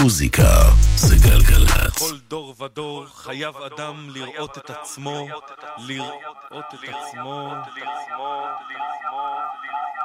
מוזיקה זה גלגלצ. כל דור ודור חייב אדם לראות את עצמו, לראות את עצמו.